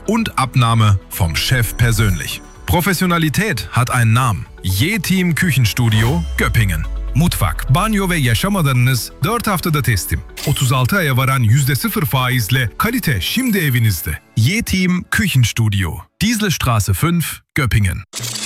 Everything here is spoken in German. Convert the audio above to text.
und Abnahme vom Chef persönlich. Professionalität hat einen Namen. Yetiim Küchenstudio Göppingen. Mutfak, banyo ve yaşam alanınız 4 haftada teslim. 36 aya varan %0 faizle kalite şimdi evinizde. Yetiim Küchenstudio. Dieselstraße 5, Göppingen.